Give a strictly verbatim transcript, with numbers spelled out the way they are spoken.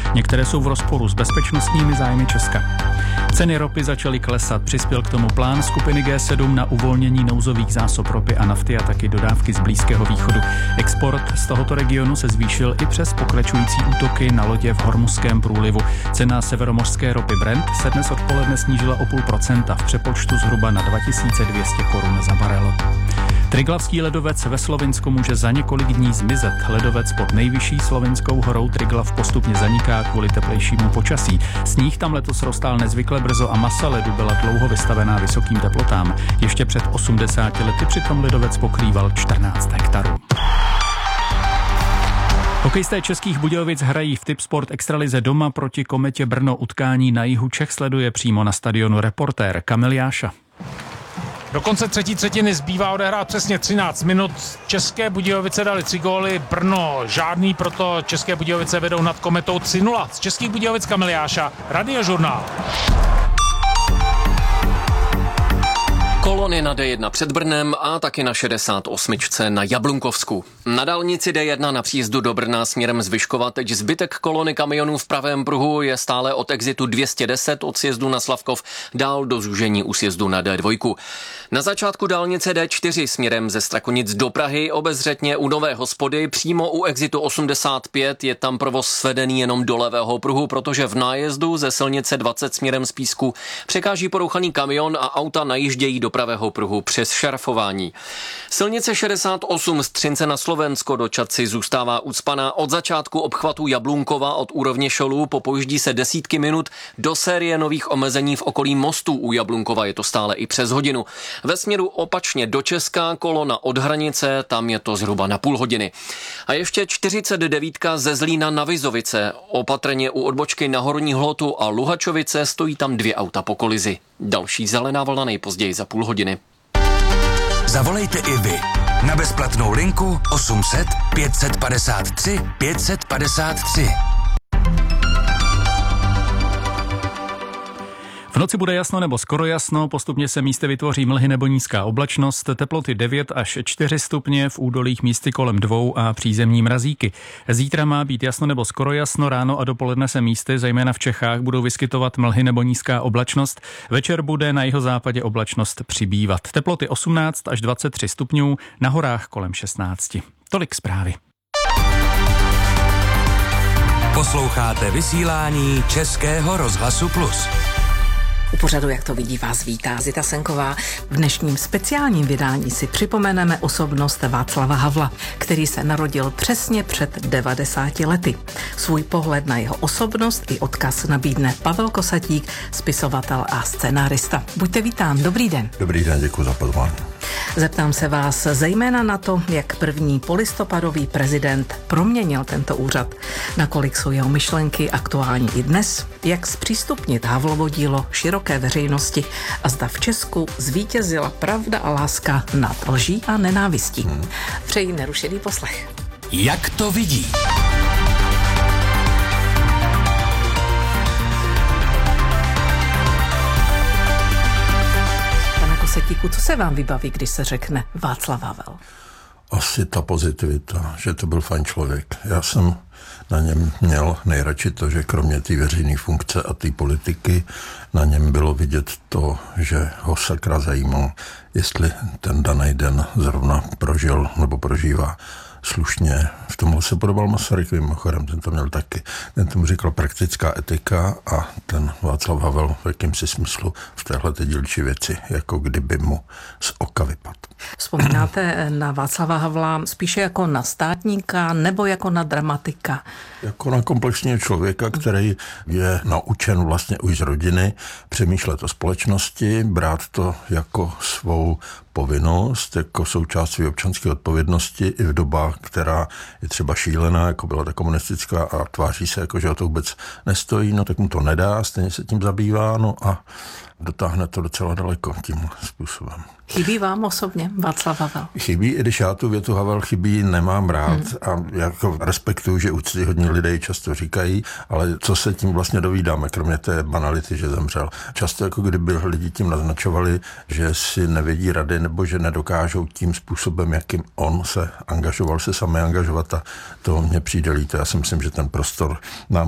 Některé jsou v rozporu s bezpečnostními zájmy Česka. Ceny ropy začaly klesat. Přispěl k tomu plán skupiny G sedm na uvolnění nouzových zásob ropy a nafty a taky dodávky z Blízkého východu. Export z tohoto regionu se zvýšil i přes pokračující útoky na lodě v Hormuzském průlivu. Cena severomořské ropy Brent se dnes odpoledne snížila o půl procenta, v přepočtu zhruba na dva tisíce dvě stě korun za barel. Triglavský ledovec ve Slovinsku může za několik dní zmizet. Ledovec pod nejvyšší slovinskou horou Triglav postupně zaniká kvůli teplejšímu počasí. Sníh tam letos roztál nezvykle brzo a masa ledu byla dlouho vystavená vysokým teplotám. Ještě před osmdesáti lety přitom ledovec pokrýval čtrnáct hektarů. Hokejisté Českých Budějovic hrají v Tipsport extralize doma proti Kometě Brno. Utkání na jihu Čech sleduje přímo na stadionu reportér Kamil Jáša. Do konce třetí třetiny zbývá odehrát přesně třináct minut. České Budějovice dali tři góly, Brno žádný, proto České Budějovice vedou nad Kometou tři nula. Z Českých Budějovic Kamil Jáša, Radiožurnál. Kolony na D jedna před Brnem a taky na šedesát osm na Jablunkovsku. Na dálnici D jedna na příjezdu do Brna směrem z Vyškova teď zbytek kolony kamionů v pravém pruhu je stále od exitu dvě stě deset od sjezdu na Slavkov dál do zúžení u sjezdu na D dva. Na začátku dálnice D čtyři směrem ze Strakonic do Prahy obezřetně u Nové Hospody přímo u exitu osmdesát pět je tam provoz svedený jenom do levého pruhu, protože v nájezdu ze silnice dvacet směrem z Písku překáží porouchaný kamion a auta najíždějí do pravého pruhu přes šarfování. Silnice šedesát osm z Třince na Slovensko do Čadci zůstává ucpaná od začátku obchvatu Jablunkova od úrovně Šolů, popojíždí se desítky minut do série nových omezení v okolí mostu u Jablunkova, je to stále i přes hodinu. Ve směru opačně do Česka kolona od hranice, tam je to zhruba na půl hodiny. A ještě čtyřicet devět ze Zlína na Vizovice, opatrně u odbočky na Horní Hlotu a Luhačovice stojí tam dvě auta po kolizi. Další zelená vlna nejpozději za půl hodiny. Zavolejte i vy na bezplatnou linku osm set pět set padesát tři pět set padesát tři. V noci bude jasno nebo skoro jasno, postupně se místy vytvoří mlhy nebo nízká oblačnost, teploty devět až čtyři stupně, v údolích místy kolem dvou a přízemní mrazíky. Zítra má být jasno nebo skoro jasno, ráno a dopoledne se místy, zejména v Čechách, budou vyskytovat mlhy nebo nízká oblačnost. Večer bude na jihozápadě oblačnost přibývat. Teploty osmnáct až dvacet tři stupňů, na horách kolem šestnáct. Tolik zprávy. Posloucháte vysílání Českého rozhlasu Plus. U pořadu Jak to vidí vás vítá Zita Senková. V dnešním speciálním vydání si připomeneme osobnost Václava Havla, který se narodil přesně před devadesáti lety. Svůj pohled na jeho osobnost i odkaz nabídne Pavel Kosatík, spisovatel a scenárista. Buďte vítán, dobrý den. Dobrý den, děkuji za pozvání. Zeptám se vás zejména na to, jak první polistopadový prezident proměnil tento úřad, nakolik jsou jeho myšlenky aktuální i dnes, jak zpřístupnit Havlovo dílo široké veřejnosti a zda v Česku zvítězila pravda a láska nad lží a nenávistí. Hmm. Přeji nerušený poslech. Jak to vidí? Setíku, co se vám vybaví, když se řekne Václav Havel? Asi ta pozitivita, že to byl fajn člověk. Já jsem na něm měl nejradši to, že kromě té veřejné funkce a té politiky na něm bylo vidět to, že ho sakra zajímalo, jestli ten daný den zrovna prožil nebo prožívá slušně. V tomhle se podobal Masaryk, mimochodem, ten to měl taky. Ten tomu říkal praktická etika a ten Václav Havel v jakýmsi smyslu v téhle dílčí věci, jako kdyby mu z oka vypadl. Vzpomínáte na Václava Havla spíše jako na státníka nebo jako na dramatika? Jako na komplexního člověka, který je naučen vlastně už z rodiny přemýšlet o společnosti, brát to jako svou povinnost, jako součást své občanské odpovědnosti i v dobách, která je třeba šílená, jako byla ta komunistická a tváří se, jako že o to vůbec nestojí, no tak mu to nedá, stejně se tím zabývá, no a dotáhne to docela daleko tím způsobem. Chybí vám osobně Václav Havel? Chybí, i když já tu větu Havel chybí nemám rád hmm. a jako respektuju, že úctyhodní lidé často říkají, ale co se tím vlastně dovídáme, kromě té banality, že zemřel. Často jako kdyby lidi tím naznačovali, že si nevědí rady nebo že nedokážou tím způsobem, jakým on se angažoval, se sami angažovat a to mně přijde líto. Já si myslím, že ten prostor nám